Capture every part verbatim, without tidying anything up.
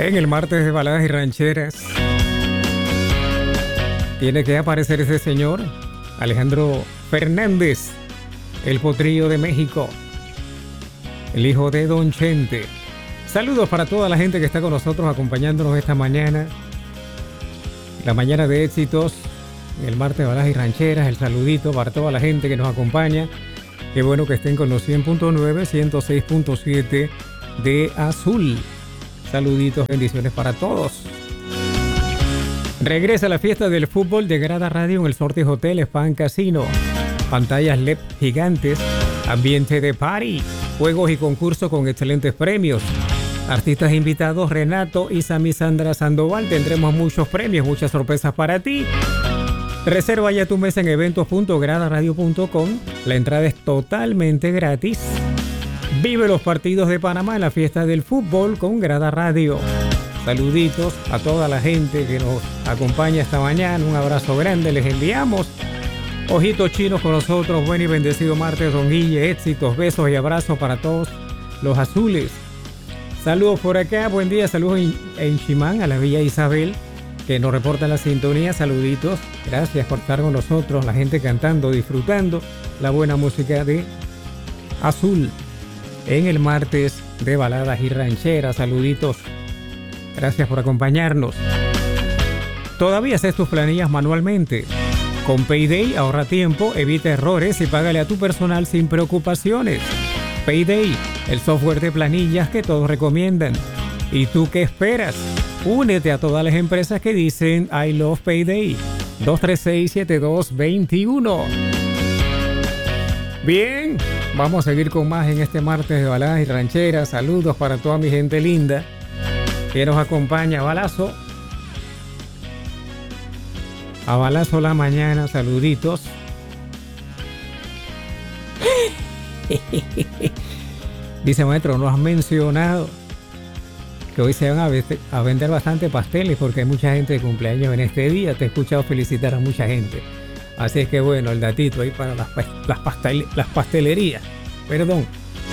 En el martes de baladas y rancheras tiene que aparecer ese señor, Alejandro Fernández, el potrillo de México, el hijo de Don Chente. Saludos para toda la gente que está con nosotros acompañándonos esta mañana, la mañana de éxitos, el martes de baladas y rancheras. El saludito para toda la gente que nos acompaña. Qué bueno que estén con los cien punto nueve, ciento seis punto siete de Azul. Saluditos, bendiciones para todos. Regresa la fiesta del fútbol de Grada Radio en el Sortis Hotel Spa Casino. Pantallas L E D gigantes, ambiente de party, juegos y concursos con excelentes premios. Artistas invitados Renato y Sami Sandra Sandoval. Tendremos muchos premios, muchas sorpresas para ti. Reserva ya tu mesa en eventos punto grada radio punto com. La entrada es totalmente gratis. Vive los partidos de Panamá en la fiesta del fútbol con Grada Radio. Saluditos a toda la gente que nos acompaña esta mañana. Un abrazo grande les enviamos. Ojitos chinos con nosotros. Buen y bendecido martes, don Guille. Éxitos, besos y abrazos para todos los azules. Saludos por acá. Buen día. Saludos en, en Chimán, a la Villa Isabel, que nos reporta la sintonía. Saluditos. Gracias por estar con nosotros. La gente cantando, disfrutando la buena música de Azul en el martes de baladas y rancheras. Saluditos. Gracias por acompañarnos. ¿Todavía haces tus planillas manualmente? Con Payday ahorra tiempo, evita errores y págale a tu personal sin preocupaciones. Payday, el software de planillas que todos recomiendan. ¿Y tú qué esperas? Únete a todas las empresas que dicen I love Payday. dos tres seis, siete dos dos uno. Bien, vamos a seguir con más en este martes de baladas y rancheras. Saludos para toda mi gente linda que nos acompaña. Balazo a balazo la mañana. Saluditos. Dice maestro, no has mencionado que hoy se van a, vete, a vender bastante pasteles porque hay mucha gente de cumpleaños en este día. Te he escuchado felicitar a mucha gente. Así es que bueno, el datito ahí para las, las, pastel, las pastelerías. Perdón.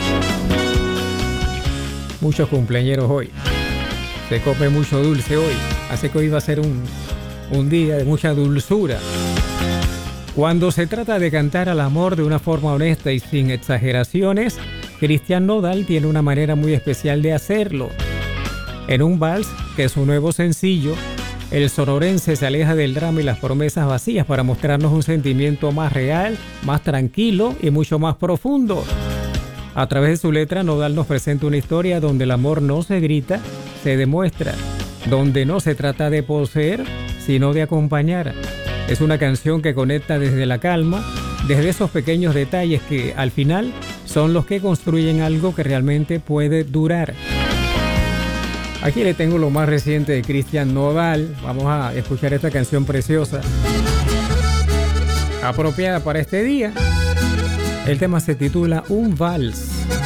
Muchos cumpleañeros hoy. Se come mucho dulce hoy. Así que hoy va a ser un, un día de mucha dulzura. Cuando se trata de cantar al amor de una forma honesta y sin exageraciones, Cristian Nodal tiene una manera muy especial de hacerlo. En un vals, que es su nuevo sencillo, el sonorense se aleja del drama y las promesas vacías para mostrarnos un sentimiento más real, más tranquilo y mucho más profundo. A través de su letra, Nodal nos presenta una historia donde el amor no se grita, se demuestra, donde no se trata de poseer, sino de acompañar. Es una canción que conecta desde la calma, desde esos pequeños detalles que, al final, son los que construyen algo que realmente puede durar. Aquí le tengo lo más reciente de Cristian Nodal. Vamos a escuchar esta canción preciosa, apropiada para este día. El tema se titula Un Vals.